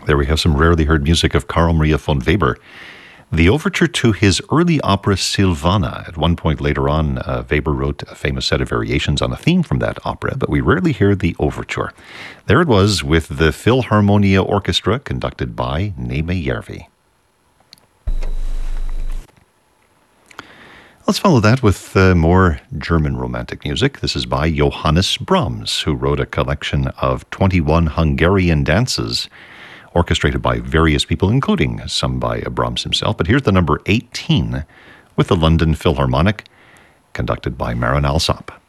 There we have some rarely heard music of Carl Maria von Weber. The overture to his early opera Silvana. At one point later on, Weber wrote a famous set of variations on a theme from that opera, but we rarely hear the overture. There it was with the Philharmonia Orchestra, conducted by Neeme Järvi. Let's follow that with more German romantic music. This is by Johannes Brahms, who wrote a collection of 21 Hungarian dances, orchestrated by various people, including some by Brahms himself. But here's the number 18 with the London Philharmonic, conducted by Marin Alsop.